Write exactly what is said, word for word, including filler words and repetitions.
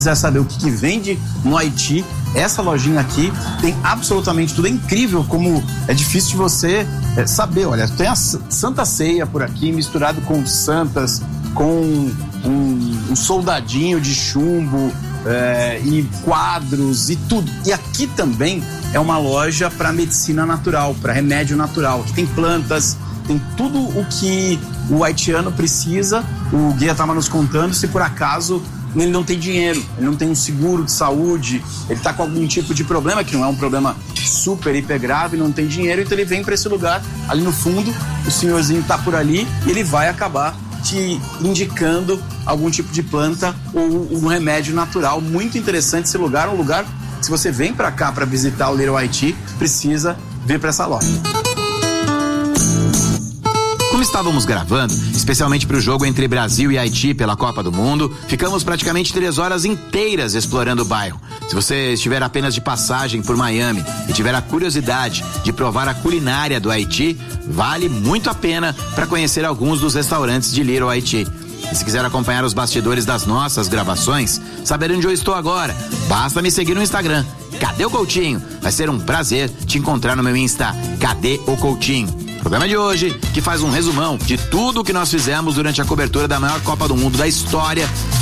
quiser saber o que, que vende no Haiti, essa lojinha aqui tem absolutamente tudo. É incrível como é difícil de você é, saber. Olha, tem a Santa Ceia por aqui, misturado com santas, com um, um soldadinho de chumbo é, e quadros e tudo. E aqui também é uma loja para medicina natural, para remédio natural. Aqui tem plantas, tem tudo o que o haitiano precisa. O guia estava nos contando, se por acaso ele não tem dinheiro, ele não tem um seguro de saúde, ele está com algum tipo de problema, que não é um problema super, hiper grave, não tem dinheiro, então ele vem para esse lugar, ali no fundo, o senhorzinho está por ali e ele vai acabar te indicando algum tipo de planta ou um remédio natural. Muito interessante esse lugar, um lugar que, se você vem para cá para visitar o Little Haiti, precisa vir para essa loja. Como estávamos gravando, especialmente para o jogo entre Brasil e Haiti pela Copa do Mundo, ficamos praticamente três horas inteiras explorando o bairro. Se você estiver apenas de passagem por Miami e tiver a curiosidade de provar a culinária do Haiti, vale muito a pena para conhecer alguns dos restaurantes de Little Haiti. E se quiser acompanhar os bastidores das nossas gravações, saber onde eu estou agora, basta me seguir no Instagram. Cadê o Coutinho? Vai ser um prazer te encontrar no meu Insta, Cadê o Coutinho? Programa de hoje, que faz um resumão de tudo o que nós fizemos durante a cobertura da maior Copa do Mundo da história.